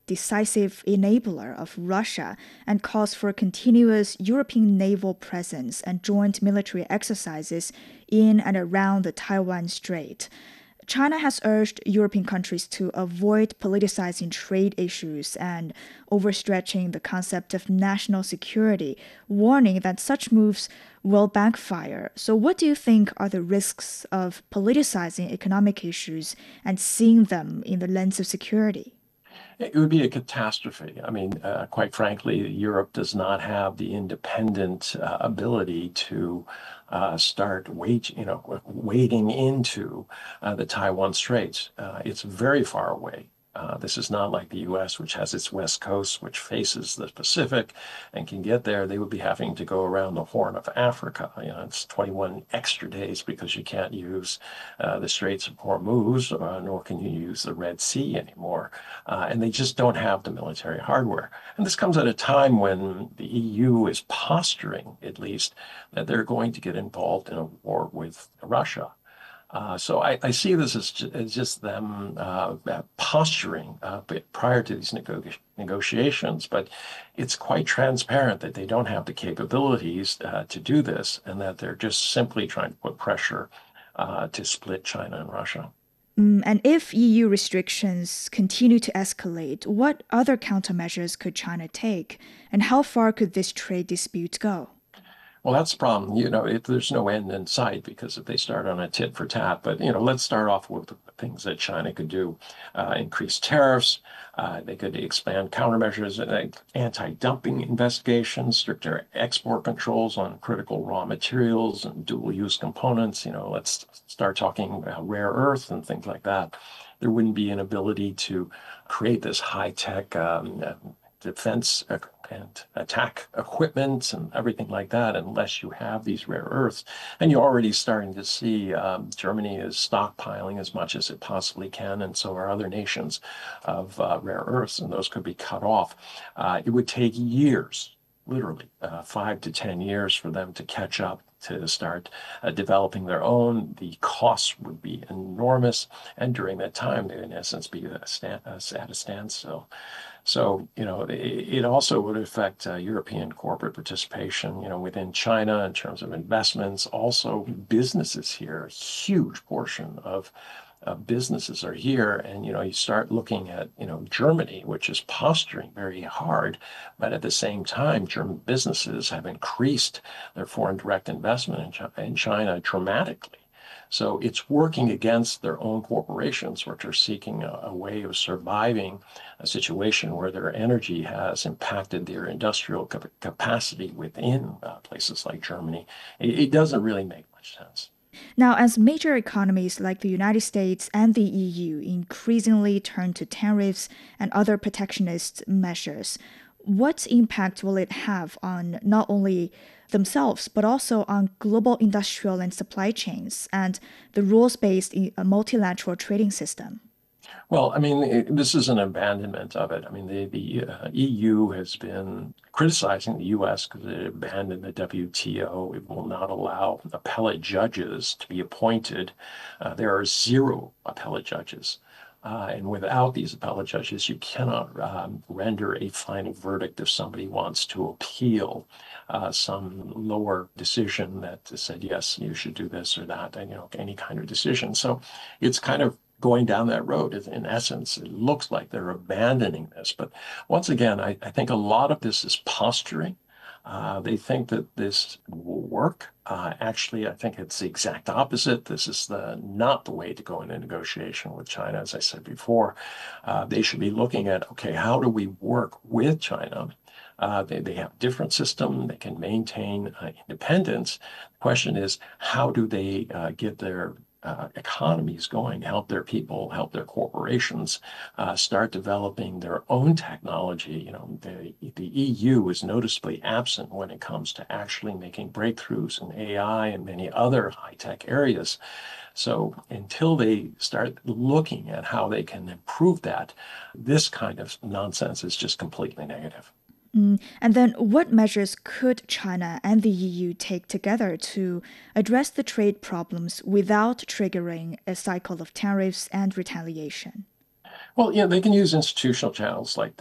decisive enabler of Russia and calls for continuous European naval presence and joint military exercises in and around the Taiwan Strait. China has urged European countries to avoid politicizing trade issues and overstretching the concept of national security, warning that such moves will backfire. So, what do you think are the risks of politicizing economic issues and seeing them in the lens of security? It would be a catastrophe. I mean, quite frankly, Europe does not have the independent ability to start wading into the Taiwan Straits. It's very far away. This is not like the US, which has its west coast, which faces the Pacific and can get there. They would be having to go around the Horn of Africa. It's 21 extra days because you can't use the Straits of Hormuz, nor can you use the Red Sea anymore. And they just don't have the military hardware. And this comes at a time when the EU is posturing, at least, that they're going to get involved in a war with Russia. So I see this as just them posturing prior to these negotiations, but it's quite transparent that they don't have the capabilities to do this and that they're just simply trying to put pressure to split China and Russia. And if EU restrictions continue to escalate, what other countermeasures could China take? And how far could this trade dispute go? Well, that's the problem. There's no end in sight because if they start on a tit for tat, but let's start off with the things that China could do: increase tariffs. They could expand countermeasures, anti-dumping investigations, stricter export controls on critical raw materials and dual-use components. Let's start talking about rare earth and things like that. There wouldn't be an ability to create this high-tech defense and attack equipment and everything like that unless you have these rare earths. And you're already starting to see Germany is stockpiling as much as it possibly can, and so are other nations of rare earths, and those could be cut off. It would take years, literally 5 to 10 years, for them to catch up to start developing their own. The costs would be enormous, and during that time, they would in essence be at a standstill. So, it also would affect European corporate participation, within China in terms of investments. Also, businesses here, a huge portion of businesses are here. And, you start looking at, Germany, which is posturing very hard, but at the same time, German businesses have increased their foreign direct investment in China dramatically. So it's working against their own corporations, which are seeking a way of surviving a situation where their energy has impacted their industrial capacity within places like Germany. It doesn't really make much sense. Now, as major economies like the United States and the EU increasingly turn to tariffs and other protectionist measures, what impact will it have on not only themselves, but also on global industrial and supply chains and the rules-based multilateral trading system? Well, I mean, this is an abandonment of it. I mean, the EU has been criticizing the US because it abandoned the WTO. It will not allow appellate judges to be appointed. There are zero appellate judges. And without these appellate judges, you cannot render a final verdict if somebody wants to appeal some lower decision that said, yes, you should do this or that, and, any kind of decision. So it's kind of going down that road. In essence, it looks like they're abandoning this. But once again, I think a lot of this is posturing. They think that this will work. Actually, I think it's the exact opposite. This is not the way to go into negotiation with China. As I said before, they should be looking at, okay, how do we work with China? They have a different system. They can maintain independence. The question is, how do they get their economies going, help their people, help their corporations start developing their own technology. The EU is noticeably absent when it comes to actually making breakthroughs in AI and many other high-tech areas. So until they start looking at how they can improve that, this kind of nonsense is just completely negative. And then what measures could China and the EU take together to address the trade problems without triggering a cycle of tariffs and retaliation? Well, they can use institutional channels like